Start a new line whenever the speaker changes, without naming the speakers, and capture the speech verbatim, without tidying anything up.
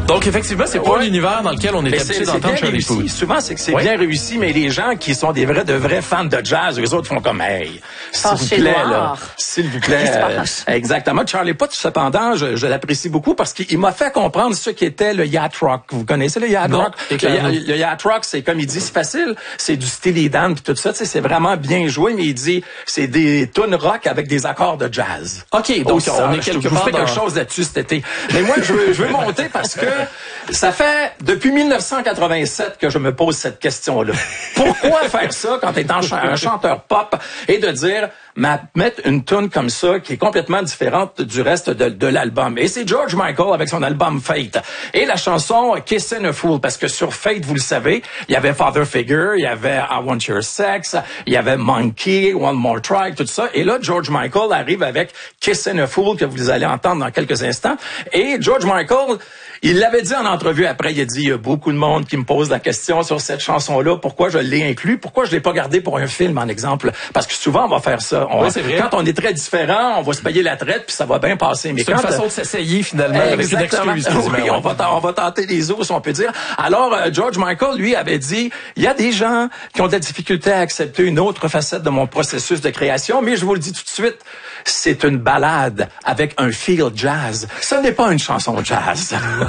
Donc, effectivement, c'est pas
ouais.
l'univers dans lequel on est
mais
habitué
c'est,
d'entendre
c'est
Charlie
réussi.
Puth.
Souvent, c'est que c'est
oui.
bien réussi, mais les gens qui sont des vrais, de vrais fans de jazz, eux autres font comme, hey, s'il vous plaît, là, s'il vous plaît. Euh, exactement. Charlie Puth, cependant, je, je l'apprécie beaucoup parce qu'il m'a fait comprendre ce qu'était le yacht rock. Vous connaissez le yacht
non,
rock? Le, le yacht rock, c'est comme il dit, c'est facile. C'est du Steely Dan pis tout ça. Tu sais, c'est vraiment bien joué, mais il dit, c'est des tunes rock avec des accords de jazz.
OK, donc
oh,
on
ça,
est quelque
je,
part
je fais
dans...
quelque chose là-dessus cet été. Mais moi, je veux, je veux monter parce que ça fait depuis mille neuf cent quatre-vingt-sept que je me pose cette question-là. Pourquoi faire ça quand t'es un, ch- un chanteur pop et de dire, ma, mettre une tune comme ça qui est complètement différente du reste de, de l'album. Et c'est George Michael avec son album Fate. Et la chanson Kissin' a Fool, parce que sur Fate, vous le savez, il y avait Father Figure, il y avait I Want Your Sex, il y avait Monkey, One More Try, tout ça. Et là, George Michael arrive avec Kissin' a Fool, que vous allez entendre dans quelques instants. Et George Michael, il l'avait dit en entrevue après, il a dit, il y a beaucoup de monde qui me pose la question sur cette chanson-là, pourquoi je l'ai inclus, pourquoi je l'ai pas gardé pour un film, en exemple. Parce que souvent, on va faire ça. On,
oui, c'est vrai.
Quand on est très différent, on va se payer la traite, puis ça va bien passer. Mais
c'est
quand
une façon de s'essayer, finalement,
exactement.
avec une excuse.
Oui, on va, on va tenter les os, on peut dire. Alors, euh, George Michael, lui, avait dit, il y a des gens qui ont de la difficulté à accepter une autre facette de mon processus de création, mais je vous le dis tout de suite, c'est une ballade avec un feel jazz. Ce n'est pas une chanson jazz.